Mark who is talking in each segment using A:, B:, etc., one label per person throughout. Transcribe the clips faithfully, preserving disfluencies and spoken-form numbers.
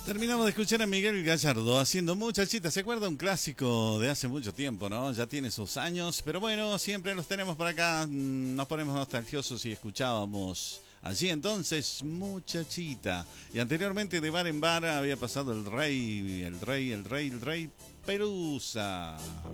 A: Terminamos de escuchar a Miguel Gallardo haciendo Muchachita. ¿Se acuerda? Un clásico de hace mucho tiempo, ¿no? Ya tiene sus años, pero bueno, siempre los tenemos por acá. Nos ponemos nostalgiosos y escuchábamos allí entonces Muchachita. Y anteriormente de bar en bar había pasado el rey, el rey, el rey, el rey Perusa.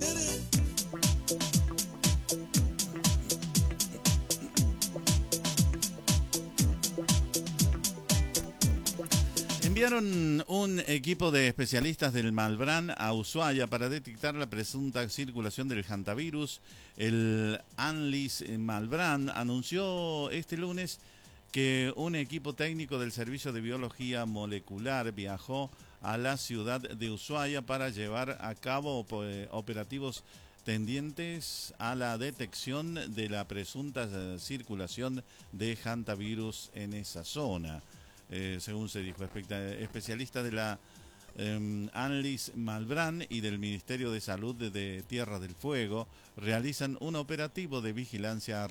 A: Enviaron un equipo de especialistas del Malbrán a Ushuaia para detectar la presunta circulación del hantavirus. El ANLIS Malbrán anunció este lunes que un equipo técnico del Servicio de Biología Molecular viajó a la ciudad de Ushuaia para llevar a cabo operativos tendientes a la detección de la presunta circulación de hantavirus en esa zona. Eh, según se dijo, especialistas de la eh, ANLIS Malbrán y del Ministerio de Salud de, de Tierra del Fuego realizan un operativo de vigilancia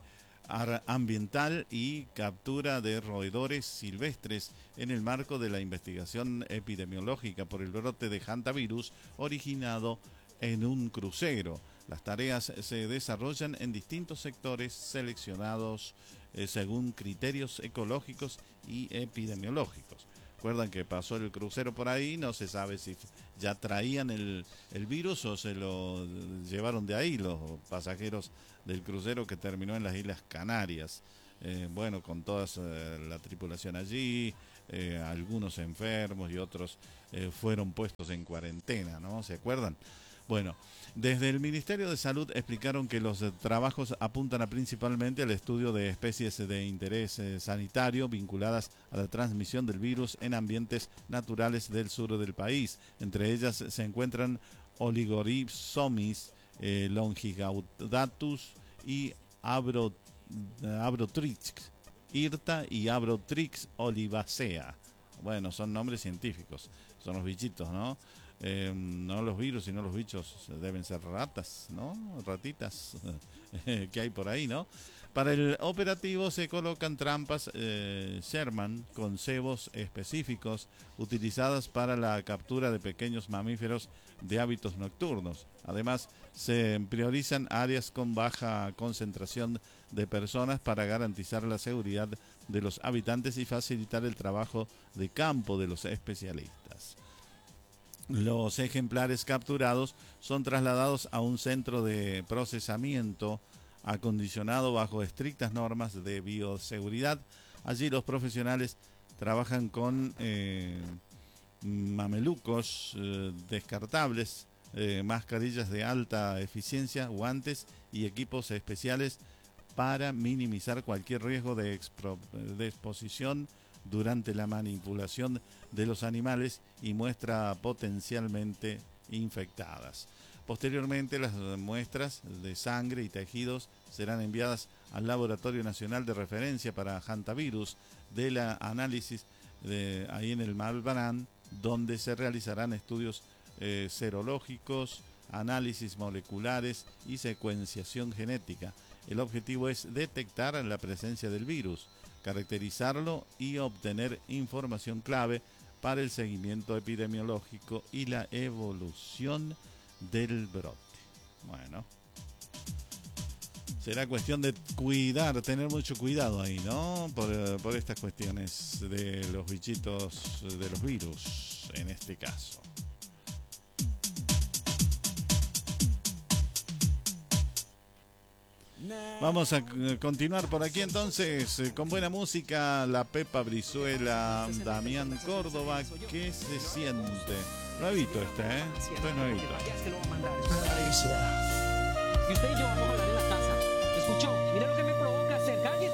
A: ambiental y captura de roedores silvestres en el marco de la investigación epidemiológica por el brote de hantavirus originado en un crucero. Las tareas se desarrollan en distintos sectores seleccionados eh, según criterios ecológicos y epidemiológicos. Recuerdan que pasó el crucero por ahí, no se sabe si ya traían el, el virus o se lo llevaron de ahí los pasajeros del crucero que terminó en las Islas Canarias. Eh, bueno, con toda eh, la tripulación allí, eh, algunos enfermos y otros eh, fueron puestos en cuarentena, ¿no? ¿Se acuerdan? Bueno, desde el Ministerio de Salud explicaron que los trabajos apuntan a principalmente al estudio de especies de interés sanitario vinculadas a la transmisión del virus en ambientes naturales del sur del país. Entre ellas se encuentran Oligorhizomys eh, longigaudatus y Abro, Abrotrix, IRTA y Abrotrix olivacea. Bueno, son nombres científicos, son los bichitos, ¿no? Eh, no los virus, sino los bichos deben ser ratas, ¿no? Ratitas que hay por ahí, ¿no? Para el operativo se colocan trampas eh, Sherman con cebos específicos utilizadas para la captura de pequeños mamíferos de hábitos nocturnos. Además, se priorizan áreas con baja concentración de personas para garantizar la seguridad de los habitantes y facilitar el trabajo de campo de los especialistas. Los ejemplares capturados son trasladados a un centro de procesamiento acondicionado bajo estrictas normas de bioseguridad. Allí los profesionales trabajan con eh, mamelucos eh, descartables, eh, mascarillas de alta eficiencia, guantes y equipos especiales para minimizar cualquier riesgo de, expro, de exposición durante la manipulación de los animales y muestras potencialmente infectadas. Posteriormente, las muestras de sangre y tejidos serán enviadas al Laboratorio Nacional de Referencia para Hantavirus de la análisis de, ahí en el Malbrán, donde se realizarán estudios eh, serológicos, análisis moleculares y secuenciación genética. El objetivo es detectar la presencia del virus, caracterizarlo y obtener información clave para el seguimiento epidemiológico y la evolución del brote. Bueno, será cuestión de cuidar, tener mucho cuidado ahí, ¿no? Por, por estas cuestiones de los bichitos, de los virus, en este caso. Vamos a continuar por aquí entonces con buena música. La Pepa Brizuela, Damián Córdoba, ¿qué se siente? Nuevito este, ¿eh? Esto es nuevito.
B: Y usted y yo vamos a hablar en la casa. ¿Escuchó? Mira lo que me provoca hacer. Cállese.